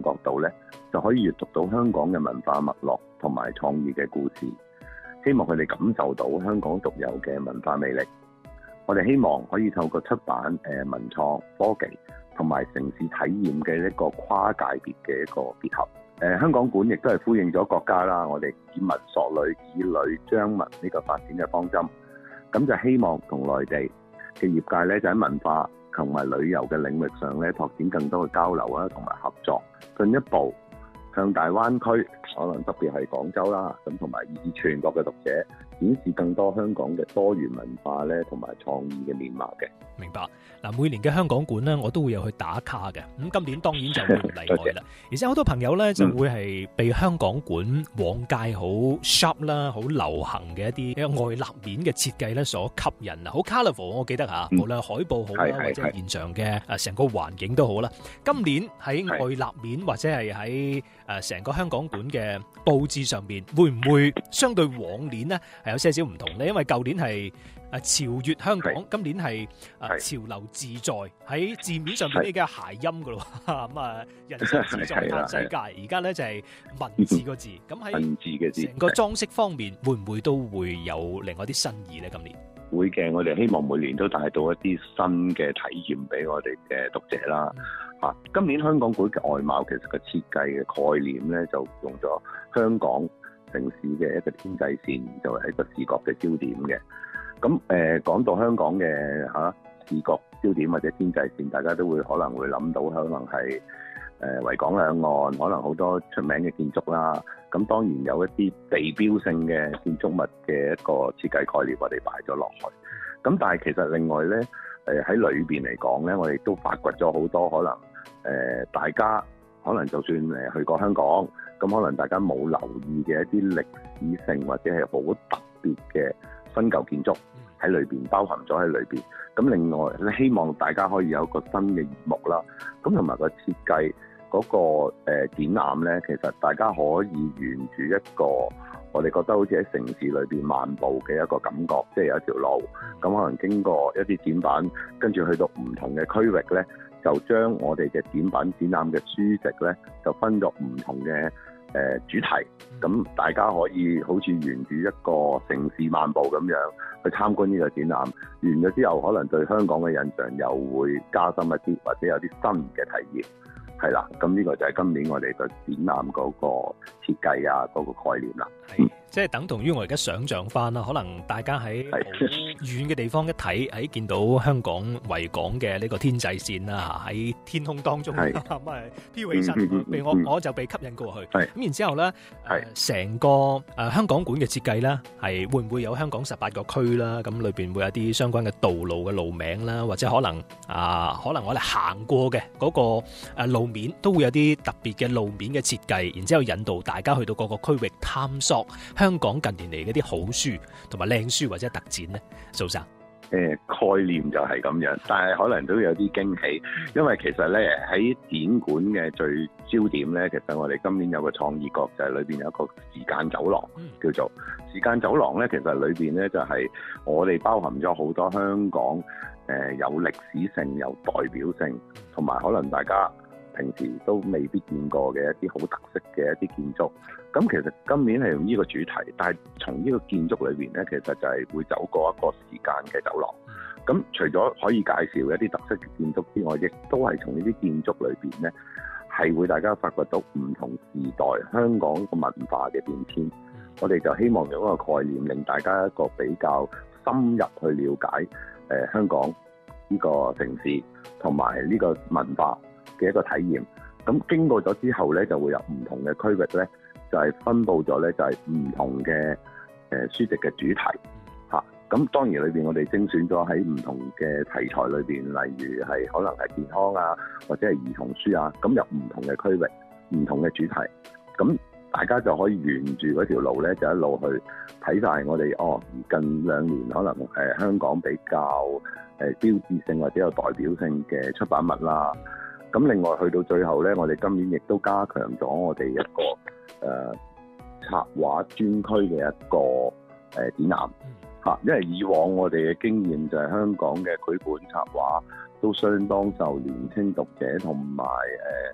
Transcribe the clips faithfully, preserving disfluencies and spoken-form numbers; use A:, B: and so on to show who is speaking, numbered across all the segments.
A: 角度咧，就可以閱讀到香港嘅文化脈絡同埋創意嘅故事，希望佢哋感受到香港獨有嘅文化魅力。我哋希望可以透過出版、誒文創、科技同埋城市體驗嘅一個跨界別嘅一個結合。誒香港館亦都係呼應咗國家啦，我哋以文塑旅、以旅彰文呢個發展嘅方針，咁就希望同內地嘅業界咧，就喺文化同埋旅遊嘅領域上咧，拓展更多嘅交流啊，同埋合作，進一步向大灣區，可能特別係廣州啦，咁同埋以至全國嘅讀者，展示更多香港嘅多元文化咧，同埋創意嘅面貌嘅。
B: 明白。嗱，每年嘅香港館咧，我都會有去打卡嘅。咁今年當然就會唔例外啦。而且好多朋友咧就會係被香港館往屆好 sharp 啦、好流行嘅一啲外立面嘅設計咧所吸引啊，好 colourful。我記得嚇，無論海報好啦，或者現場嘅誒成個環境都好啦。今年喺外立面或者係喺誒成個香港館嘅佈置上邊，會唔會相對往年呢係有些少唔同咧？因為舊年係誒潮越香港，今年係誒潮流自在，喺字面上邊呢嘅諧音噶咯，咁啊人生自在嘆世界。而家咧就係文字個字，咁喺
A: 文字嘅字，
B: 成個裝飾方面會唔會都會有另外啲新意咧？今年
A: 會嘅，我哋希望每年都帶到一啲新嘅體驗俾我哋嘅讀者啦。嚇、嗯，今年香港館嘅外貌其實個設計嘅概念咧，就用咗香港城市嘅一個天際線，就係一個視覺嘅焦點嘅。咁誒講到香港嘅嚇、啊、視覺焦點或者天際線，大家都會可能會諗到，可能係誒維港兩岸，可能好多出名嘅建築啦。咁當然有一啲地標性嘅建築物嘅一個設計概念，我哋擺咗落去。咁但係其實另外咧，誒喺裏邊嚟講咧，我哋都發掘咗好多可能誒、呃、大家可能就算誒去過香港，咁可能大家冇留意嘅一啲歷史性或者係好特別嘅新舊建築喺裏邊包含咗喺裏邊。咁另外咧，希望大家可以有一個新嘅耳目啦。咁同埋個設計嗰、那個誒、呃、展覽咧，其實大家可以沿住一個我哋覺得好似喺城市裏邊漫步嘅一個感覺，即係有一條路，咁可能經過一啲展品，跟住去到唔同嘅區域咧，就將我哋嘅展品展覽嘅書籍咧，就分咗唔同嘅誒主題，咁大家可以好似沿住一個城市漫步咁樣去參觀呢個展覽，完咗之後可能對香港嘅印象又會加深一啲，或者有啲新嘅體驗，係啦。咁呢個就係今年我哋個展覽嗰個設計啊，嗰個概念啦。
B: 係，即係等同於我而家想像翻啦，可能大家喺好遠嘅地方一睇，喺見到香港維港嘅呢個天際線啦，喺天空當中咁啊飄起身，被我我就被吸引過去。咁然之後咧，誒成個誒香港館嘅設計咧，係會唔會有香港十八個區啦？咁裏邊會有啲相關嘅道路嘅路名啦，或者可能啊，可能我哋行過嘅嗰個誒路面都會有啲特別嘅路面嘅設計，然之後引導大家去到各個區域探索香港近年嚟嗰啲好書同埋靚書或者特展咧，蘇生。
A: 誒、呃、概念就係咁樣，但係可能都有啲驚喜，因為其實咧喺展館嘅最焦點咧，其實我哋今年有個創意角，就係裏邊有一個時間走廊，叫做時間走廊咧。其實裏邊咧就係、是、我哋包含咗好多香港誒、呃、有歷史性、有代表性，同埋可能大家平時都未必見過嘅一啲好特色嘅一啲建築。咁其實今年係用呢個主題，但係從呢個建築裏邊咧，其實就係會走過一個時間嘅走廊。咁除咗可以介紹一啲特色嘅建築之外，亦都係從呢啲建築裏邊咧，係會大家發掘到唔同時代香港個文化嘅變遷。我哋就希望用一個概念，令大家一個比較深入去了解誒、呃、香港呢個城市同埋呢個文化嘅一個體驗。咁經過咗之後咧，就會有唔同嘅區域咧。就係、是、分佈咗咧，就係、是、唔同嘅誒、呃、書籍嘅主題嚇。咁、啊、當然裏邊我哋精選咗喺唔同嘅題材裏邊，例如係可能係健康啊，或者係兒童書啊。咁有唔同嘅區域、唔同嘅主題。咁大家就可以沿住嗰條路咧，就一路去睇晒我哋哦。近兩年可能誒、呃、香港比較誒、呃、標誌性或者有代表性嘅出版物啦。咁另外去到最後咧，我哋今年亦都加強咗我哋一個誒、呃、插畫專區嘅一個誒、呃、展覽嚇，因為以往我哋嘅經驗就係香港嘅繪本插畫都相當受年輕讀者同埋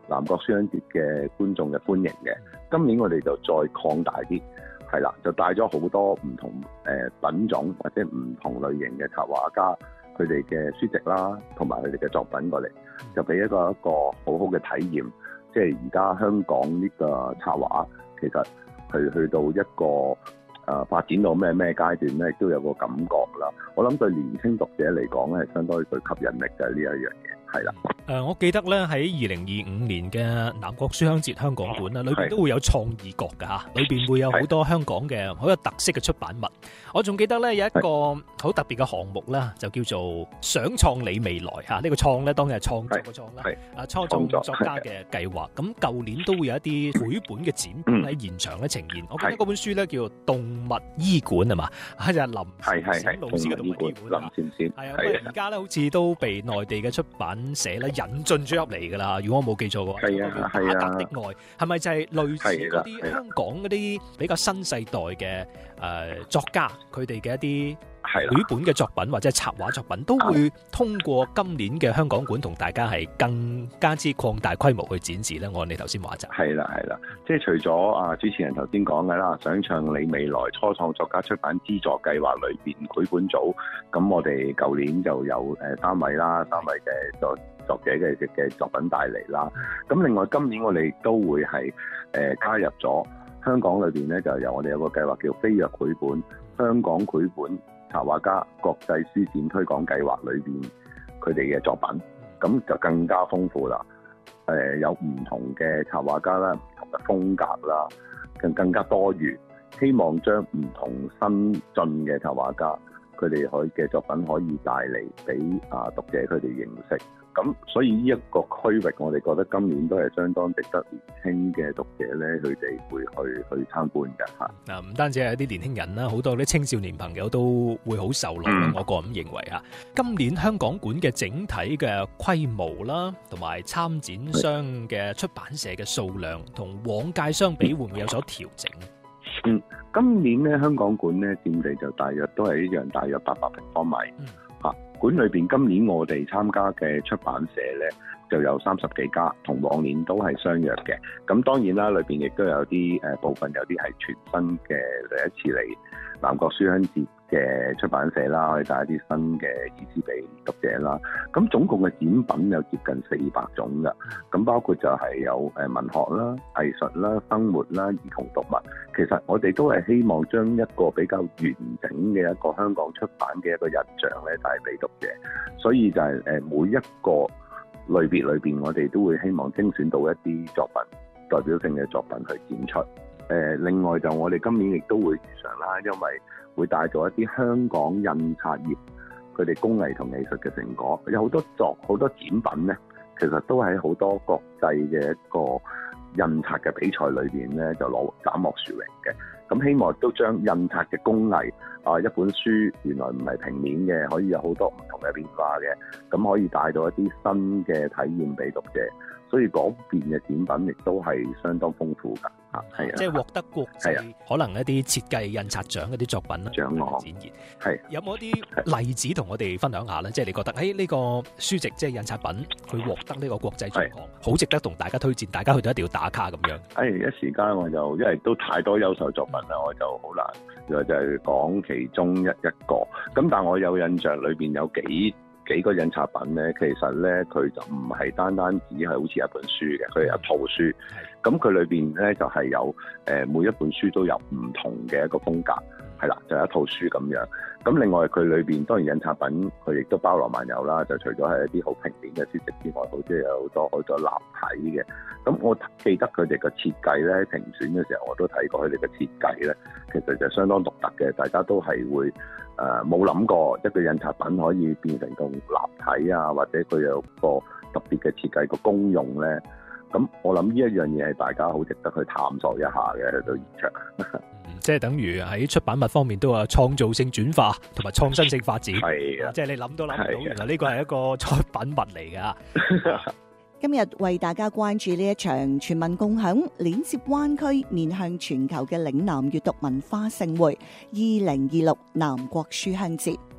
A: 南國書香節嘅觀眾嘅歡迎嘅。今年我哋就再擴大啲，係啦，就帶咗好多唔同誒品種或者唔同類型嘅插畫家佢哋嘅書籍啦，同埋佢哋嘅作品過嚟，就俾一個一個好好嘅體驗。即係而家香港呢個插畫其實去去到一個誒、呃、發展到咩咩階段咧，都有個感覺啦。我諗對年輕讀者嚟講咧，相當具吸引力嘅呢一樣嘢，係啦。
B: 誒、呃，我記得咧喺二零二五年嘅南國書香節香港館啦，裏邊都會有創意角㗎嚇，裏邊會有好多香港嘅好有特色嘅出版物。我仲記得咧有一個好特別嘅項目啦，就叫做想創你未來嚇。呢、這個創咧當然係創作嘅創啦，啊初創作家嘅計劃。咁舊年都會有一啲繪本嘅展品喺現場咧呈現。我記得嗰本書咧叫《動物醫館》係嘛，就係林善省老師嘅動物醫館。林善省係啊，不過而家咧好似都被內地嘅出版社咧引進咗入嚟㗎啦。如果我冇記錯嘅話，
A: 係啊係啊，
B: 打格的愛係咪就係類似嗰啲香港嗰啲比較新世代嘅誒作家佢哋嘅一啲繪本嘅作品或者係插畫作品，都會通過今年嘅香港館同大家係更加之擴大規模去展示咧。我你頭先話就
A: 係啦係啦，即係除咗啊主持人頭先講嘅啦，想創你未來初創作家出版資助計劃裏邊繪本組，咁我哋舊年就有誒三位啦，三位嘅作作者嘅嘅作品帶嚟啦。咁另外今年我哋都會係誒、呃、加入咗香港裏邊咧，就由我哋有個計劃叫飛躍繪本香港繪本插畫家國際書展推廣計劃裏邊佢哋嘅作品，咁就更加豐富啦。誒、呃、有唔同嘅插畫家啦，唔同嘅風格啦，更更加多元。希望將唔同新進嘅插畫家佢哋可以嘅作品可以帶嚟俾啊讀者佢哋認識。咁所以呢一個區域，我哋覺得今年都係相當值得年輕嘅讀者咧，佢哋會去去參觀嘅嚇。
B: 嗱，唔單止係一啲年輕人啦，好多啲青少年朋友都會好受落。嗯、我個人認為嚇，今年香港館嘅整體嘅規模啦，同埋參展商嘅出版社嘅數量，同往屆相比，會唔會有所調整？
A: 嗯，今年咧香港館咧佔地就大約都係一樣，大約八百平方米。嗯嚇，館裏邊今年我哋參加嘅出版社咧就有三十幾家，同往年都係相若嘅。咁當然啦，裏邊亦都有啲誒、呃、部分有啲係全新嘅第一次嚟南國書香節嘅出版社啦，可以帶一啲新嘅意思俾讀者啦。咁總共嘅展品有接近四百種㗎，咁包括就係有誒文學啦、藝術啦、生活啦、兒童讀物。其實我哋都係希望將一個比較完整嘅一個香港出版嘅一個印象咧帶俾讀者，所以就係誒每一個類別裏邊，我哋都會希望精選到一啲作品代表性嘅作品去展出。誒、呃，另外就我哋今年亦都會如常啦，因為會帶咗一啲香港印刷業佢哋工藝同藝術嘅成果，有好多作好多展品咧，其實都喺好多國際嘅一個印刷嘅比賽裏邊咧就攞斬獲殊榮嘅。咁希望都將印刷嘅工藝啊，一本書原來唔係平面嘅，可以有好多唔同嘅變化嘅，咁可以帶到一啲新嘅體驗俾讀者。所以嗰邊嘅展品亦都係相當豐富㗎，嚇係啊！
B: 即係獲得國際、啊、可能一啲設計印刷獎嗰啲作品啦，
A: 獎項
B: 展現係有冇一啲例子同我哋分享下咧？即係你覺得喺呢個書籍即係印刷品，佢獲得呢個國際獎項，好值得同大家推薦，大家去到一定要打卡咁樣。
A: 誒一時間我就因為都太多優秀作品啦，我就好難，就就係講其中一一個。咁但係我有印象裏邊有幾幾個印刷品咧，其實咧佢就唔係單單只係好似一本書嘅，佢係一套書。咁佢裏邊咧就係有誒、呃、每一本書都有唔同嘅一個風格，係啦，就係一套書咁樣。咁另外佢裏邊當然印刷品佢亦都包羅萬有啦，就除咗係一啲好平面嘅書籍之外，好似有好多好多立體嘅。咁我記得佢哋嘅設計咧，評選嘅時候我都睇過佢哋嘅設計咧，其實就相當獨特嘅，大家都係會。誒冇諗過一個印刷品可以變成咁立體啊，或者佢有個特別嘅設計個功用咧。咁我諗呢一樣嘢係大家好值得去探索一下嘅，去到現場。
B: 嗯、即係等於喺出版物方面都有創造性轉化同埋創新性發展。係啊，即係你諗都諗唔到，原來呢個係一個出品物嚟㗎。
C: 今日為大家關注呢一場全民共享、連接灣區、面向全球嘅嶺南閱讀文化盛會二零二六南國書香節。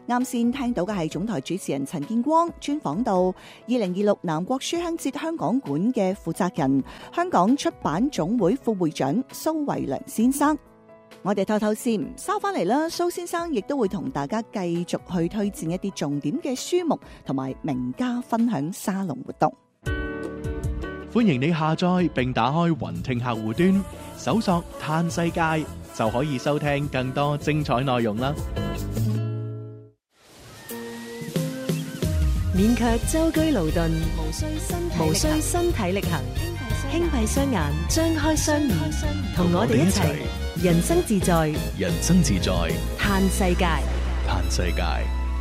C: 啱先聽到嘅係總台主持人陳建光專訪到二零二六南國書香節香港館嘅負責人、香港出版總會副會長蘇維良先生。我哋透透先，收翻嚟啦。蘇先生亦都會同大家繼續去推薦一啲重點嘅書目同埋名家分享沙龍活動。
D: 歡迎你下載並打開雲聽客戶端，搜索嘆世界就可以收聽更多精彩內容啦。
E: 免卻舟車勞頓，無需身體無需身體力行，輕閉雙眼，張開雙耳，同我哋一齊人生自在，
D: 人生自在，
E: 嘆世界，
D: 嘆世界。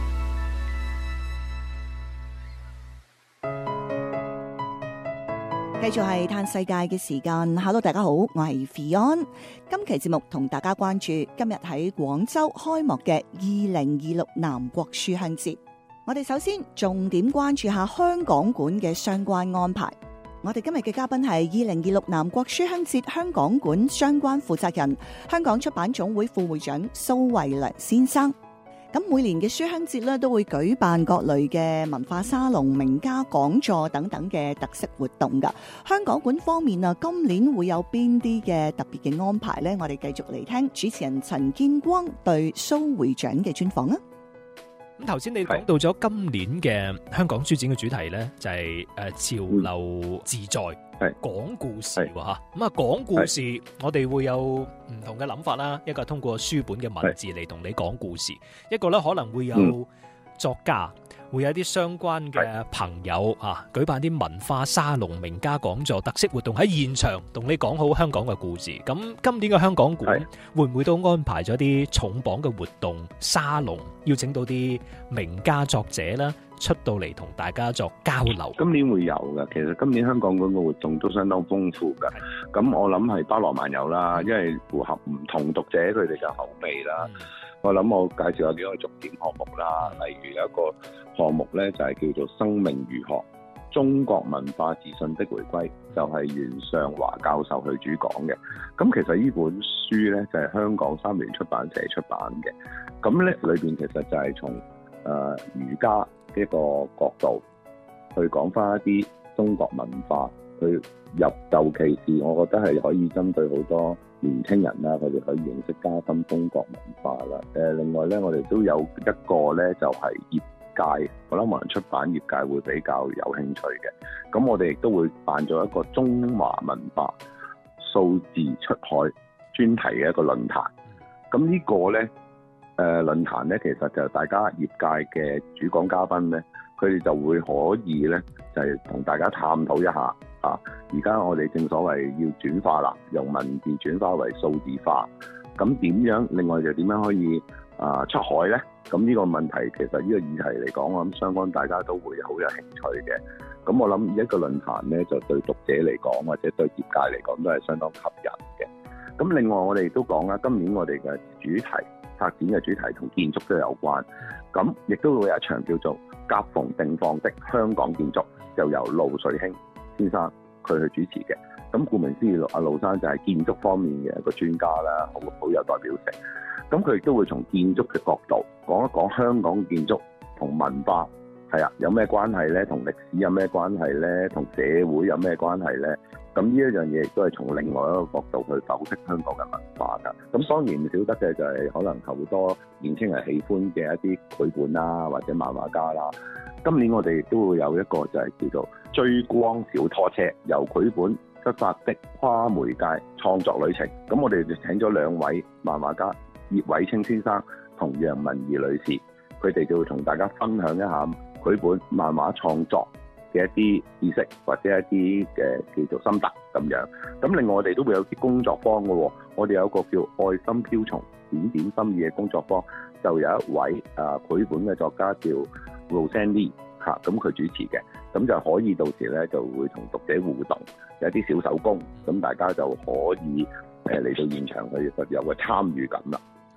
C: 繼續係嘆世界嘅時間。Hello， 大家好，我係 Fion。今期節目同大家關注今日喺廣州開幕嘅二零二六南國書香節。我哋首先重點關注下香港館嘅相關安排。我哋今日嘅嘉賓係二零二六南國書香節香港館相關負責人、香港出版總會副會長蘇維良先生。咁每年嘅書香節咧都會舉辦各類嘅文化沙龍、名家講座等等嘅特色活動噶。香港館方面啊，今年會有邊啲嘅特別嘅安排呢？我哋繼續嚟聽主持人陳建光對蘇會長嘅專訪啊！
B: 咁頭先你講到咗今年嘅香港書展嘅主題呢，就係誒潮流自在，係講故事喎嚇。咁啊講故事，我哋會有唔同嘅諗法啦。一個係通過書本嘅文字嚟同你講故事，一個呢可能會有作家，會有啲相關嘅朋友啊，舉辦啲文化沙龍、名家講座、特色活動喺現場同你講好香港嘅故事。咁今年嘅香港館會唔會都安排咗啲重磅嘅活動沙龍，邀請到啲名家作者啦出到嚟同大家作交流？
A: 今年會有嘅，其實今年香港館嘅活動都相當豐富㗎。咁我諗係包羅萬有啦，因為符合唔同讀者佢哋嘅口味啦。嗯我諗我介紹下幾個重點項目啦，例如有一個項目咧就係叫做生命儒學，中國文化自信的回歸，就係袁尚華教授去主講嘅。咁其實呢本書咧就係香港三聯出版社出版嘅，咁咧裏邊其實就係從誒儒家呢個角度去講翻一啲中國文化，去入尤其是我覺得係可以針對好多年青人啦，佢哋可以認識加深中國文化啦。誒，另外咧，我哋都有一個咧，就係業界，我諗可能出版業界會比較有興趣嘅。咁我哋亦都會辦咗一個中華文化數字出海專題嘅一個論壇。咁呢個咧，誒論壇咧，其實就大家業界嘅主講嘉賓咧，佢哋就會可以咧，就係同大家探討一下。啊！而家我哋正所謂要轉化啦，由文字轉化為數字化。咁點樣？另外就點樣可以啊出海呢？咁呢個問題其實呢個議題嚟講，我諗相關大家都會好有興趣嘅。咁我諗一個論壇呢，就對讀者嚟講，或者對業界嚟講都係相當吸引嘅。咁另外我哋都講啦，今年我哋嘅主題策展嘅主題同建築都有關。咁亦都會有一場叫做夾縫定放的香港建築，就由盧瑞興先生佢去主持嘅。咁顧名思義，阿盧生就係建築方面嘅一個專家啦，好好有代表性。咁佢亦都會從建築嘅角度講一講香港建築同文化係啊有咩關係咧，同歷史有咩關係咧，同社會有咩關係咧。咁呢一樣嘢亦都係從另外一個角度去剖析香港嘅文化㗎。咁當然唔少得嘅就係可能好多年輕人喜歡嘅一啲繪本啦，或者漫畫家啦。今年我哋都會有一個就係叫做追光小拖車，由繪本出發的跨媒介創作旅程。咁我哋就請咗兩位漫畫家葉偉清先生同楊文儀女士，佢哋就會同大家分享一下繪本漫畫創作嘅一啲知識或者一啲嘅叫做心得咁樣。咁另外我哋都會有啲工作坊嘅喎，我哋有一個叫愛心飄松點點心意嘅工作坊，就有一位啊繪本嘅作家叫 Roseanne Lee 嚇，咁佢主持嘅，咁就可以到時咧就會同讀者互動，有啲小手工，咁大家就可以誒嚟到現場去有個參與感啦。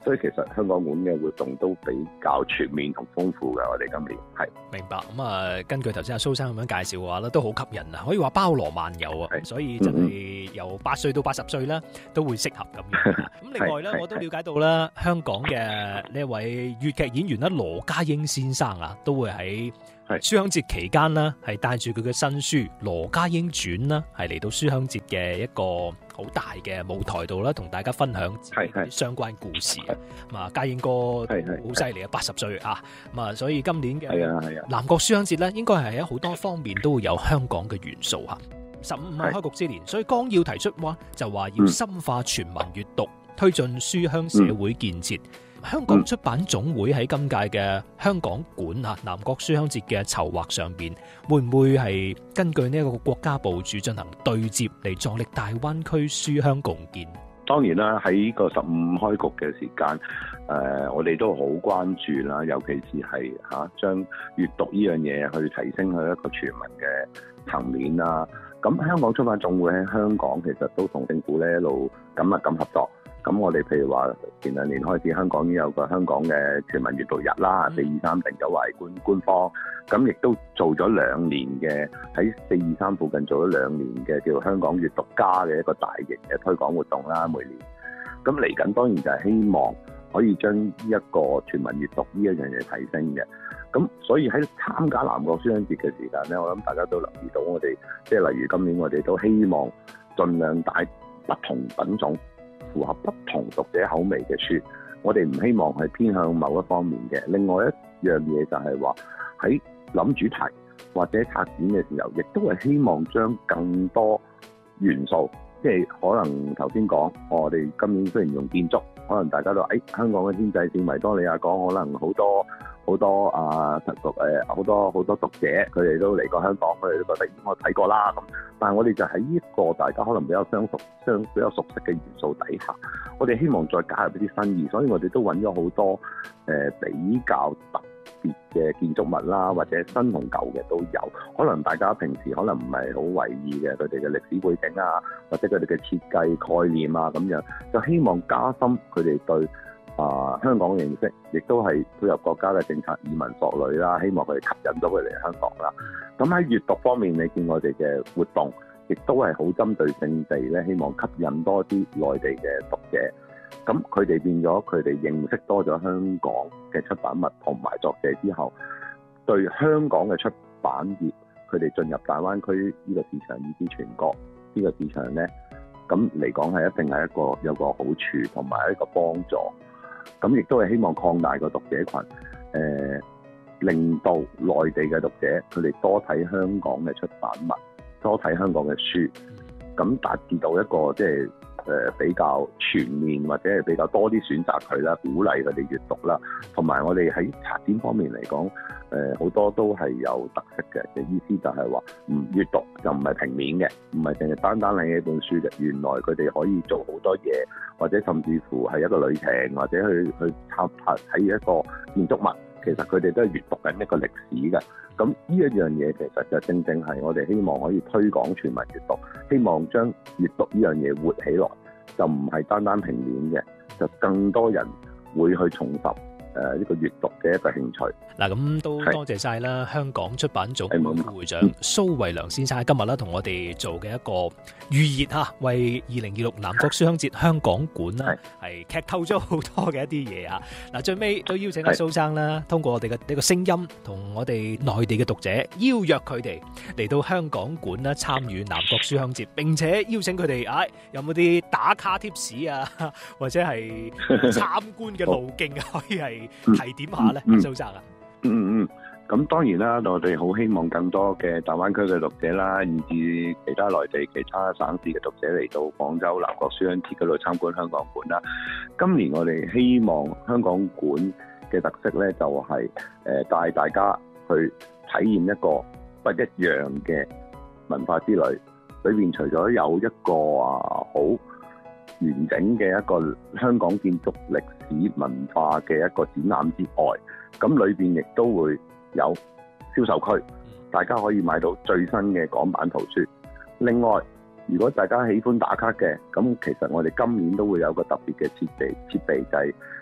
A: 所以其實香港館嘅活動都比較全面同豐富嘅。我哋今年係
B: 明白咁啊。根據頭先阿蘇生咁樣介紹嘅話咧，都好吸引啊，可以話包羅萬有啊。所以真係由八歲到八十歲啦，都會適合咁樣。咁另外咧，我都了解到啦，香港嘅呢一位粵劇演員啦，羅家英先生啊，都會喺書香節期間啦，係帶住佢嘅新書《羅家英傳》啦，係嚟到書香節嘅一個好大嘅舞台度啦，同大家分享相關故事啊。咁啊，家英哥好犀利啊，八十歲啊，咁啊，所以今年嘅南國書香節咧，應該係喺好多方面都會有香港嘅元素吓。十五係開局之年，所以綱要提出話就話要深化全民閱讀，推進書香社會建設。香港出版總會喺今屆嘅香港館啊南國書香節嘅籌劃上邊，會唔會係根據呢一個國家部署進行對接嚟助力大灣區書香共建？
A: 當然啦，喺個十五開局嘅時間，誒、呃，我哋都好關注啦，尤其是係嚇將閱讀呢樣嘢去提升去一個全民嘅層面啦。咁香港出版總會喺香港其實都同政府咧一路緊密咁合作。咁我哋譬如話前兩年開始，香港已經有個香港嘅全民閱讀日啦，四二三定咗為官官方，咁亦都做咗兩年嘅喺四二三附近做咗兩年嘅叫香港閱讀家嘅一個大型嘅推廣活動啦，每年。咁嚟緊當然就係希望可以將呢一個全民閱讀呢一樣嘢提升嘅。咁所以喺參加南國書香節嘅時間咧，我諗大家都留意到我哋，即係例如今年我哋都希望盡量帶不同品種，符合不同讀者口味嘅書，我哋唔希望係偏向某一方面嘅。另外一樣嘢就係話喺諗主題或者策展嘅時候，亦都係希望將更多元素，即係可能頭先講，我哋今年雖然用建築，可能大家都誒、哎、香港嘅天際線維多利亞港，可能好多好多啊讀誒好多好多讀者，佢哋都嚟過香港，佢哋都覺得應該睇過啦咁。但係我哋就喺呢一個大家可能比較相熟、相比較熟悉嘅元素底下，我哋希望再加入一啲新意，所以我哋都揾咗好多誒、呃、比較特別嘅建築物啦，或者新同舊嘅都有。可能大家平時可能唔係好為意嘅，佢哋嘅歷史背景啊，或者佢哋嘅設計概念啊咁樣，就希望加深佢哋對啊、呃、香港嘅認識，亦都係配合國家嘅政策，移民索旅啦，希望佢哋吸引到佢嚟香港啦。咁喺閱讀方面，你見我哋嘅活動，亦都係好針對性地咧，希望吸引多啲內地嘅讀者。咁佢哋變咗，佢哋認識多咗香港嘅出版物同埋作者之後，對香港嘅出版業，佢哋進入大灣區呢個市場以至全國呢個市場咧，咁嚟講係一定係一個有個好處同埋一個幫助。咁亦都係希望擴大個讀者群，誒、呃。令到內地嘅讀者佢哋多睇香港嘅出版物，多睇香港嘅書，咁達至到一個即係誒比較全面或者係比較多啲選擇佢啦，鼓勵佢哋閱讀啦。同埋我哋喺策展方面嚟講，誒、呃、好多都係有特色嘅。嘅意思就係話，唔閱讀就唔係平面嘅，唔係淨係單單領一本書嘅。原來佢哋可以做好多嘢，或者甚至乎係一個旅程，或者去去參睇一個建築物。其實佢哋都係閱讀緊一個歷史嘅，咁呢一樣嘢其實就正正係我哋希望可以推廣全民閱讀，希望將閱讀呢樣嘢活起來，就唔係單單平面嘅，就更多人會去重拾誒呢個閱讀嘅一個興趣。
B: 嗱，咁都多謝晒啦，香港出版總會副會長蘇慧良先生今日咧同我哋做嘅一個預熱嚇，為二零二六南國書香節香港館啦係劇透咗好多嘅一啲嘢啊！嗱，最尾都邀請阿蘇生啦，通過我哋嘅呢個聲音，同我哋內地嘅讀者邀約佢哋嚟到香港館啦，參與南國書香節，並且邀請佢哋，唉，有冇啲打卡貼士啊，或者係參觀嘅路徑可以係提點下咧，蘇生啊？
A: 嗯嗯嗯，咁當然啦，我哋好希望更多嘅大灣區嘅讀者啦，以至其他內地、其他省市嘅讀者嚟到廣州南國書香節嗰度參觀香港館啦。今年我哋希望香港館嘅特色咧，就係誒帶大家去體驗一個不一樣嘅文化之旅。裏邊除咗有一個啊好完整嘅一個香港建築歷史文化嘅一個展覽之外，咁裏邊亦都會有銷售區，大家可以買到最新嘅港版圖書。另外，如果大家喜歡打卡嘅，咁其實我哋今年都會有個特別嘅設備，設備就係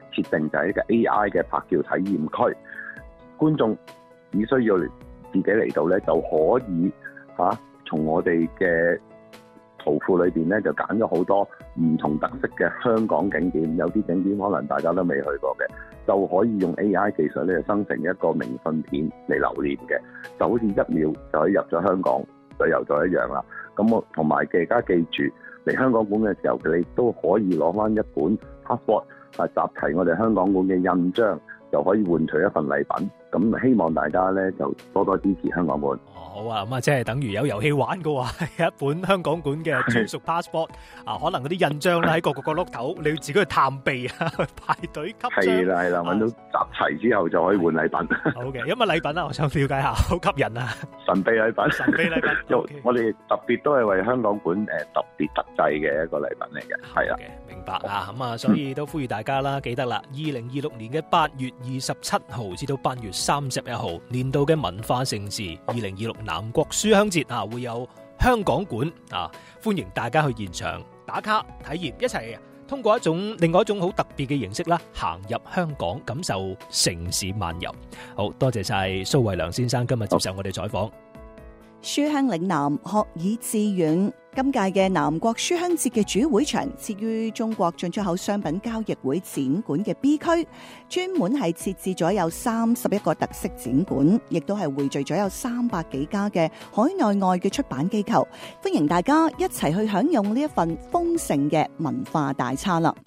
A: 設定就係一個 A I 嘅拍照體驗區，觀眾只需要自己嚟到咧就可以嚇、啊、從我哋嘅圖庫裏邊咧就揀咗好多唔同特色嘅香港景點，有啲景點可能大家都未去過嘅，就可以用 A I 技術咧生成一個明信片嚟留念嘅，就好似一秒就可以入咗香港旅遊咗一樣啦。咁我同埋嘅而家記住嚟香港館嘅時候，你都可以攞翻一本 passport 啊，集齊我哋香港館嘅印章，就可以換取一份禮品。咁希望大家咧就多多支持香港館。
B: 好啊，咁啊，即係等於有遊戲玩嘅話，係一本香港館嘅專屬 passport 啊，可能嗰啲印章咧喺各個角落頭，你要自己去探秘啊，去排隊吸章。
A: 係啦係啦，揾到集齊之後就可以換禮品。
B: 好嘅，有乜禮品啊？我想了解下，好吸引啊！
A: 神秘禮品，
B: 神秘禮品。
A: Okay. 我哋特別都係為香港館誒特別特製嘅一個禮品嚟嘅，係啊。
B: 明白啊，咁啊，所以都呼籲大家啦，記得啦，二零二六年嘅八月二十七號至到八月三十一號，年度嘅文化盛事二零二六南國書香節啊，會有香港館啊，歡迎大家去現場打卡體驗，一齊通過一種另外一種好特別嘅形式啦，行入香港，感受城市漫遊。好多謝晒蘇慧良先生今日接受我哋採訪。
C: 書香嶺南，學以致遠。今屆嘅南國書香節嘅主會場設於中國進出口商品交易會展館嘅 B 區，專門係設置咗有三十一個特色展館，亦都係匯聚咗有三百幾家嘅海內外嘅出版機構，歡迎大家一齊去享用呢一份豐盛嘅文化大餐啦！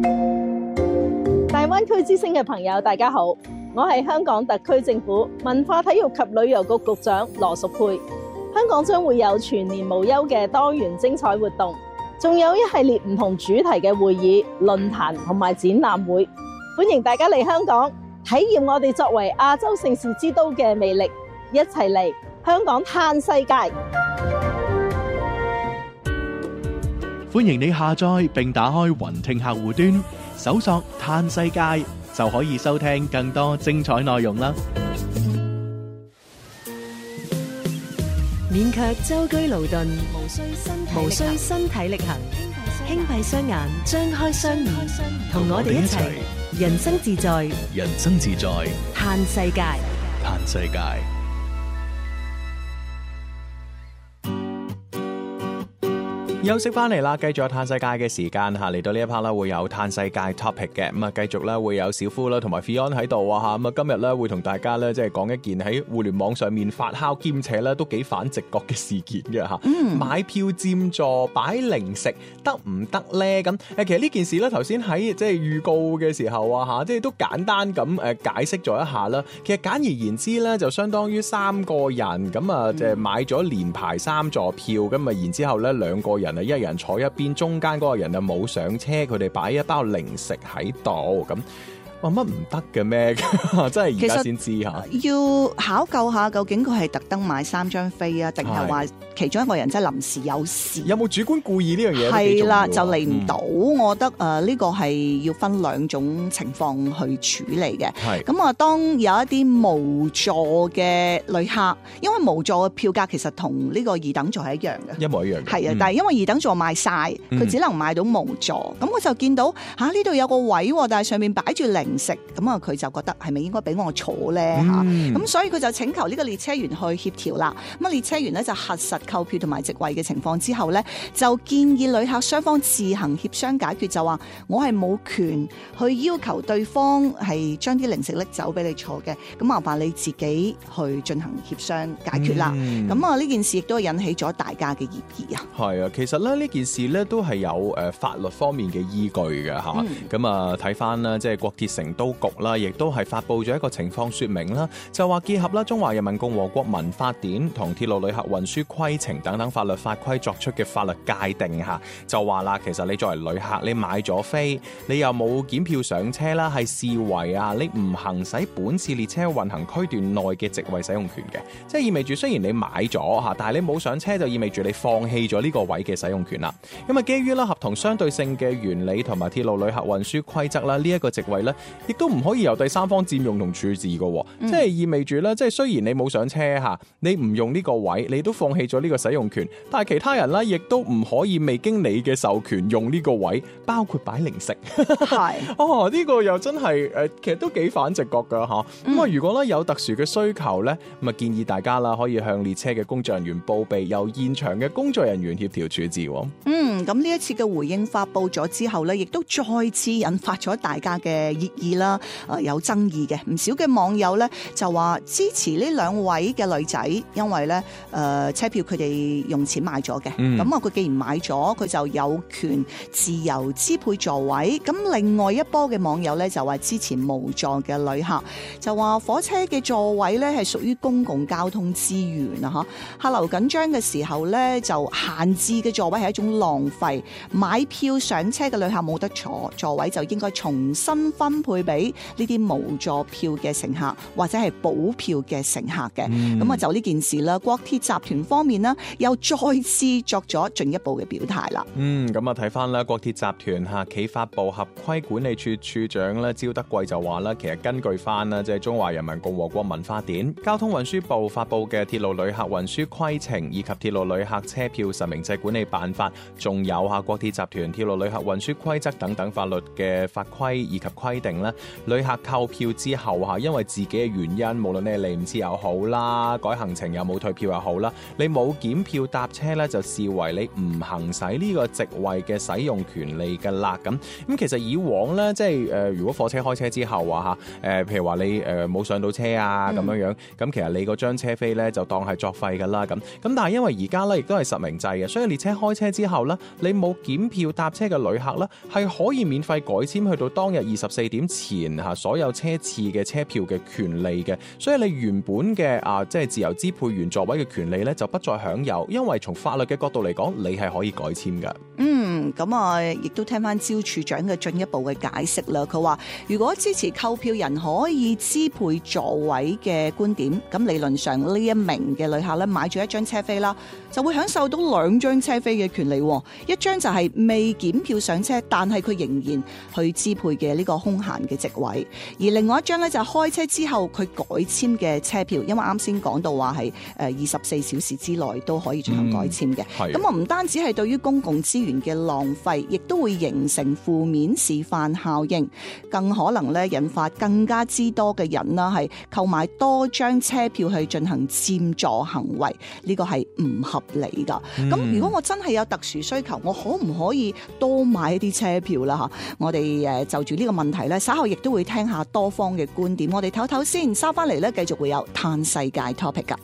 F: 大灣區之聲嘅朋友，大家好，我係香港特區政府文化體育及旅遊局局長羅淑佩。香港將會有全年無休嘅多元精彩活動，仲有一系列唔同主題嘅會議、論壇同埋展覽會，歡迎大家嚟香港體驗我哋作為亞洲盛事之都嘅魅力，一齊嚟香港嘆世界。
D: 歡迎你下載並打開雲聽客戶端，搜索嘆世界就可以收聽更多精彩內容啦。
E: 免卻舟車勞頓，無需身體力行，輕閉雙眼，張開雙耳，同我哋一齊人生自在，
D: 人生自在，
E: 嘆世界，
D: 嘆世界。休息翻嚟啦，繼續有嘆世界嘅時間嚇，嚟到呢一 part 啦，會有嘆世界 topic 嘅，咁啊繼續咧會有小夫啦同埋 Fion 喺度啊嚇，咁啊今日咧會同大家咧即係講一件喺互聯網上面發酵兼且咧都幾反直覺嘅事件嘅嚇。嗯，買票佔座擺零食得唔得咧？咁誒其實呢件事咧頭先喺即係預告嘅時候啊嚇，即係都簡單咁誒解釋咗一下啦。其實簡而言之咧，就相當於三個人咁啊，即係買咗連排三座票，咁啊然之後咧兩個人。一人坐一邊，中間嗰個人就冇上車，佢哋擺一包零食喺度咁。話乜唔得嘅咩？真係而家先知嚇。
C: 要考究下究竟佢係特登買三張飛啊，定係話其中一個人真係臨時有事？
D: 有冇主觀故意呢樣嘢？
C: 係啦，就嚟唔到。嗯、我覺得誒呢、呃這個係要分兩種情況去處理嘅。係咁啊，當有一啲無座嘅旅客，因為無座嘅票價其實同呢個二等座係一樣嘅，
D: 一模一樣。係啊、
C: 嗯，但係因為二等座賣晒，佢只能買到無座。咁、嗯、我就見到嚇呢度有個位，但係上面擺住零。零食咁啊，佢就覺得係咪應該俾我坐咧嚇？咁、嗯、所以佢就請求呢個列車員去協調啦。咁啊，列車員咧就核實購票同埋席位嘅情況之後咧，就建議旅客雙方自行協商解決，就話我係冇權去要求對方係將啲零食拎走俾你坐嘅，咁麻煩你自己去進行協商解決啦。咁啊、嗯，呢件事亦都引起咗大家嘅熱議啊。係啊，
D: 其實咧呢件事咧都係有誒法律方面嘅依據嘅嚇。咁啊睇翻啦，即係國鐵成都局啦，亦都係發布咗一個情況說明啦，就話結合啦《中華人民共和國民法典》同《鐵路旅客運輸規程》等等法律法規作出嘅法律界定下，就話啦，其實你作為旅客，你買咗飛，你又冇檢票上車啦，係視為啊你唔行使本次列車運行區段內嘅席位使用權嘅，即係意味住雖然你買咗吓，但係你冇上車，就意味住你放棄咗呢個位嘅使用權啦。咁啊，基於啦合同相對性嘅原理同埋鐵路旅客運輸規則啦，呢、這、一個席位咧亦都唔可以由第三方佔用同處置嘅，嗯、即係意味住咧，即係雖然你冇上車嚇，你唔用呢個位，你都放棄咗呢個使用權，但係其他人咧亦都唔可以未經你嘅授權用呢個位，包括擺零食。
C: 係
D: 哦，呢、呢個又真係誒，其實都幾反直覺㗎嚇。咁啊、嗯，如果咧有特殊嘅需求咧，咁啊建議大家啦，可以向列車嘅工作人員報備，由現場嘅工作人員協調處置。
C: 嗯，咁呢一次嘅回應發佈咗之後咧，亦都再次引發咗大家嘅熱議啦，誒、呃、有爭議嘅，唔少嘅網友咧就話支持呢兩位嘅女仔，因為咧誒、呃、車票佢哋用錢買咗嘅，咁啊佢既然買咗，佢就有權自由支配座位。咁另外一波嘅網友咧就話支持無座嘅旅客，就話火車嘅座位咧係屬於公共交通資源啊，嚇客流緊張嘅時候咧就限制嘅座位係一種浪費，買票上車嘅旅客冇得坐，座位就應該重新分配俾呢啲無座票嘅乘客或者係補票嘅乘客嘅。咁啊、嗯、就呢件事啦，國鐵集團方面呢又再次作咗進一步嘅表態啦。嗯，
D: 咁啊睇翻啦，國鐵集團嚇企發部合規管理處處長咧招德貴就話啦，其實根據翻啦即係中華人民共和國民法典、交通運輸部發布嘅鐵路旅客運輸規程以及鐵路旅客車票實名制管理辦法，仲有下國鐵集團鐵路旅客運輸規則等等法律嘅法規以及規定咧，旅客購票之後嚇，因為自己嘅原因，無論你係嚟唔切又好啦，改行程又冇退票又好啦，你冇檢票搭車咧，就視為你唔行使呢個席位嘅使用權利㗎啦。咁咁其實以往咧，即係誒、呃，如果火車開車之後啊嚇，誒、呃、譬如話你誒冇、呃、上到車啊咁樣樣，咁其實你嗰張車飛咧就當係作廢㗎啦。咁咁但係因為而家咧亦都係實名制嘅，所以列車開車之後咧，你冇檢票搭車嘅旅客咧，係可以免費改簽去到當日二十四點前嚇所有車次嘅車票嘅權利嘅，所以你原本嘅啊即係自由支配原座位嘅權利咧就不再享有，因為從法律嘅角度嚟講，你係可以改簽㗎。
C: 嗯，咁啊，亦都聽翻招處長嘅進一步嘅解釋啦。佢話如果支持購票人可以支配座位嘅觀點，咁理論上呢一名嘅旅客咧買咗一張車飛啦，就會享受到兩張車飛嘅權利。一張就係未檢票上車，但係佢仍然去支配嘅呢個空閒嘅席位，而另外一張咧就係開車之後佢改簽嘅車票，因為啱先講到話係誒二十四小時之內都可以進行改簽嘅。咁我唔單止係對於公共資源嘅浪費，亦都會形成負面示範效應，更可能咧引發更加之多嘅人啦係購買多張車票去進行佔座行為，呢個係唔合理噶。咁、嗯、如果我真係有特殊需求，我可唔可以多買一啲車票啦？吓，我哋誒就住呢個問題咧，稍後亦都會聽下多方嘅觀點。我哋唞唞先，收翻嚟咧，繼續會有嘆世界 topic 噶。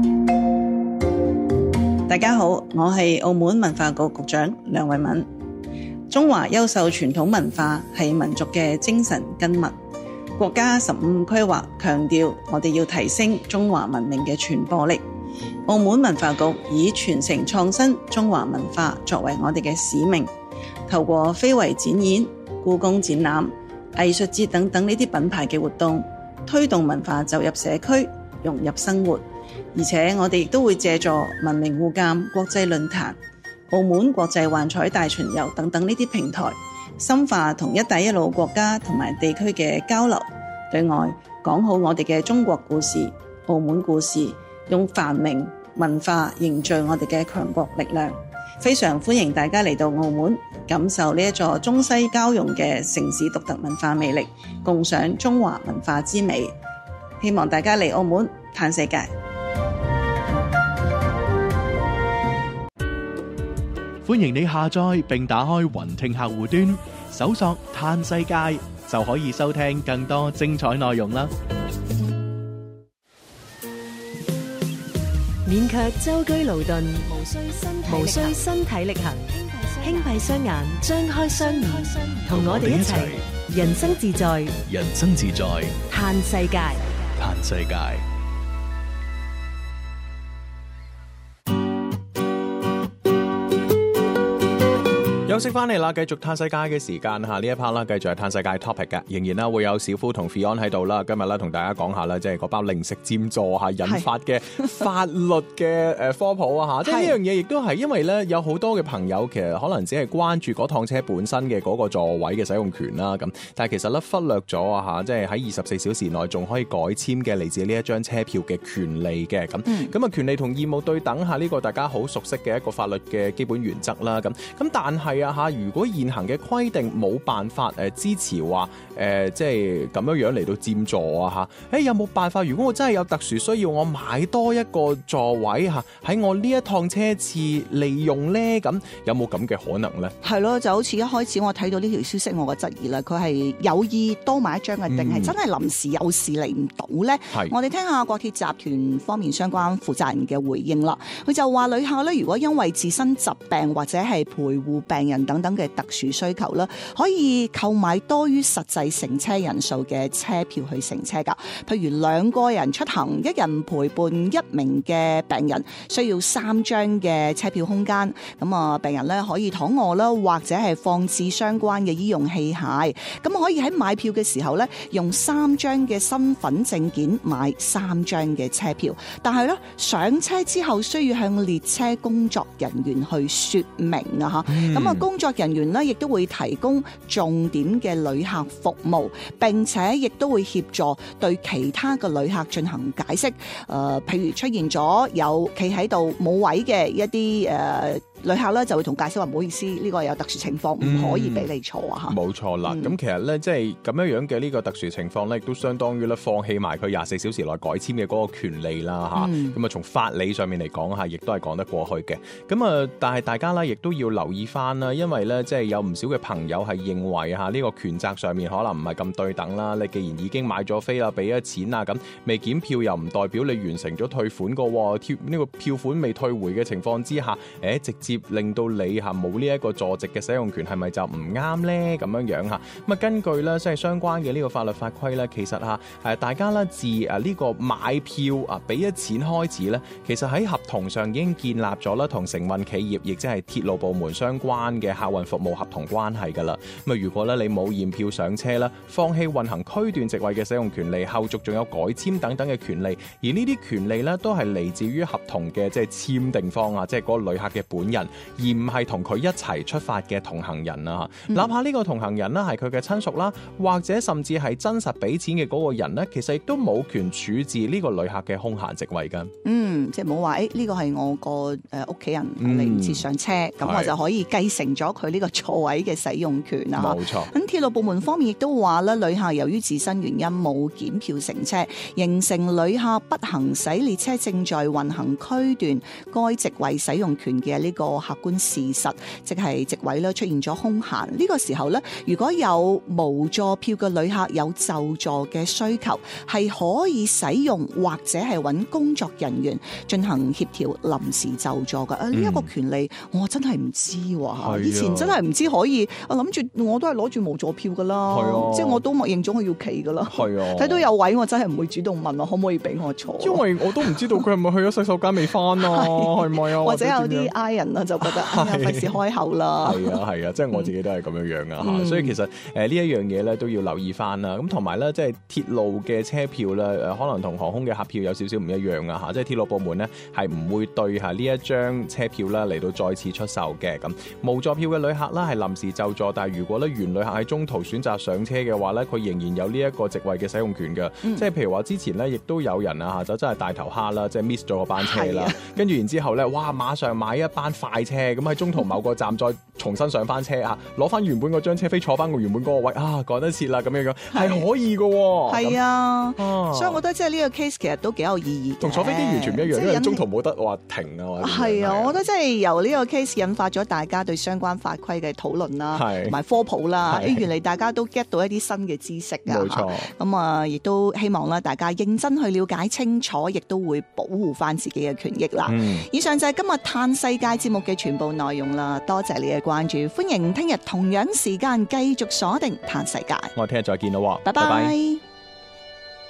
G: 大家好，我係澳門文化局局長梁慧敏。中華優秀傳統文化係民族嘅精神根脈。國家十五規劃強調，我哋要提升中華文明嘅傳播力。澳門文化局以傳承創新中華文化作為我哋嘅使命，透過非遺展演、故宮展覽、藝術節等等呢啲品牌嘅活動，推動文化走入社區，融入生活。而且我哋亦都會借助文明互鑒國際論壇、澳門國際幻彩大巡遊等等呢啲平台，深化同一帶一路國家同埋地區嘅交流，對外講好我哋嘅中國故事、澳門故事，用繁榮文化凝聚我哋嘅強國力量。非常歡迎大家嚟到澳門，感受呢一座中西交融嘅城市獨特文化魅力，共賞中華文化之美。希望大家嚟澳門嘆世界。
H: 歡迎你下載並打開雲聽客戶端，搜索嘆世界就可以收聽更多精彩內容啦。
E: 免卻舟車勞頓，無需身體力行，輕閉雙眼，張開雙耳，同我哋一齊人生自在，
H: 人生自在，
E: 嘆世界，
H: 嘆世界。
D: 有休息翻嚟啦，繼續嘆世界嘅時間嚇，呢一 part 啦，繼續係嘆世界 topic 嘅，仍然啦會有小夫同 Fion 喺度啦。今日咧同大家講下啦，即係嗰包零食佔座嚇引發嘅法律嘅誒科普啊嚇，即係呢樣嘢亦都係因為咧有好多嘅朋友其實可能只係關注嗰趟車本身嘅嗰個座位嘅使用權啦咁，但係其實咧忽略咗啊嚇，即係喺二十四小時內仲可以改簽嘅嚟自呢一張車票嘅權利嘅咁，咁啊權利同義務對等下呢個大家好熟悉嘅一個法律嘅基本原則啦咁，咁但係啊嚇，如果現行嘅規定冇辦法誒支持話誒，即係咁樣樣嚟到佔座啊嚇，誒有冇辦法？如果我真係有特殊需要，我買多一個座位嚇喺我呢一趟車次利用咧，咁有冇咁嘅可能咧？
C: 係咯，就好似一開始我睇到呢條消息，我嘅質疑啦，佢係有意多買一張嘅，定係真係臨時有事嚟唔到咧？係，我哋聽下國鐵集團方面相關負責人嘅回應啦。佢就話旅客咧，如果因為自身疾病或者係陪護病人等等嘅特殊需求啦，可以購買多於實際乘車人數嘅車票去乘車㗎。譬如兩個人出行，一人陪伴一名嘅病人，需要三張嘅車票空間。咁啊，病人咧可以躺臥啦，或者係放置相關嘅醫用器械。咁可以喺買票嘅時候咧，用三張嘅身份證件買三張嘅車票。但係咧上車之後，需要向列車工作人員去說明啊嚇。咁、嗯、啊，工作人員咧亦都會提供重點嘅旅客服務，並且亦都會協助對其他嘅旅客進行解釋。誒、呃，譬如出現咗有企喺度冇位嘅一啲誒。呃旅客咧就會同介紹話唔好意思，呢、這個有特殊情況，唔、嗯、可以俾你坐啊！嚇，冇錯啦。咁、嗯、其實咧，即係咁樣樣嘅呢個特殊情況咧，亦都相當於咧放棄埋佢廿四小時內改簽嘅嗰個權利啦，嚇、嗯。咁啊，從法理上面嚟講嚇，亦都係講得過去嘅。咁啊，但係大家咧亦都要留意翻啦，因為咧即係有唔少嘅朋友係認為嚇呢個權責上面可能唔係咁對等啦。你既然已經買咗飛啦，俾咗錢啊，咁未檢票又唔代表你完成咗退款個喎，呢個票款未退回嘅情況之下，誒直接令到你嚇冇呢一個坐席嘅使用權，係咪就唔啱呢？咁樣樣嚇咁啊，根據咧即係相關嘅呢個法律法規咧，其實嚇誒大家咧自誒呢個買票啊俾咗錢開始咧，其實喺合同上已經建立咗啦，同承運企業亦即係鐵路部門相關嘅客運服務合同關係㗎啦。咁啊，如果咧你冇驗票上車啦，放棄運行區段席位嘅使用權利，後續仲有改簽等等嘅權利，而呢啲權利咧都係嚟自於合同嘅即係簽訂方啊，即係嗰個旅客嘅本人。而唔係同佢一齊出發嘅同行人啊，哪怕呢個同行人啦係佢嘅親屬啦，或者甚至係真實俾錢嘅嗰個人咧，其實亦都冇權處置呢個旅客嘅空閒席位㗎。嗯，即係冇話誒呢個係我個誒屋企人嚟唔切上車，咁、嗯、我就可以繼承咗佢呢個座位嘅使用權啊。冇錯。咁鐵路部門方面亦都話咧，旅客由於自身原因冇檢票乘車，形成旅客不行使列車正在運行區段該席位使用權嘅呢個客觀事實，即係席位咧出現咗空閒。呢、這個時候咧，如果有無座票嘅旅客有就座嘅需求，係可以使用或者係揾工作人員進行協調臨時就座嘅。啊、嗯，呢、這、一個權利我真係唔知喎，以前真係唔知可以。我諗住我都係攞住無座票噶啦，即係我都默認咗我要企噶啦。係啊，睇到有位我真係唔會主動問我可唔可以俾我坐，因為我都唔知道佢係咪去咗洗手間未翻啊，係咪啊？或者有啲 I 人啊就覺得費事開口啦，係啊係啊，即係我自己都係咁樣樣啊、嗯，所以其實誒、呃、呢一樣嘢咧都要留意翻啦。咁同埋咧，即係鐵路嘅車票咧，誒可能同航空嘅客票有少少唔一樣啊嚇。即係鐵路部門咧係唔會對嚇呢一張車票啦嚟到再次出售嘅。咁無座票嘅旅客啦係臨時就座，但係如果咧原旅客喺中途選擇上車嘅話咧，佢仍然有呢一個席位嘅使用權嘅、嗯。即係譬如話之前咧亦都有人啊就真係大頭蝦啦，即係 miss 咗個班車啦，跟住然之後咧，哇馬上買一班快車，咁喺中途某個站再重新上翻車啊，攞翻原本嗰張車飛坐翻個原本嗰個位啊，趕得切啦咁樣樣係可以嘅喎。係啊，啊，所以我覺得即係呢個 case 其實都幾有意義，同坐飛機完全唔一樣，因為中途冇得話停啊。係啊，我覺得即係由呢個 case 引發咗大家對相關法規嘅討論啦，同埋科普啦。誒，原來大家都 get 到一啲新嘅知識啊。冇錯。咁啊，亦都希望啦，大家認真去了解清楚，亦都會保護翻自己嘅權益啦。嗯。以上就係今日嘆世界節目嘅全部內容啦，多謝你嘅關注，歡迎聽日同樣時間繼續鎖定嘆世界。我哋聽日再見咯，拜拜。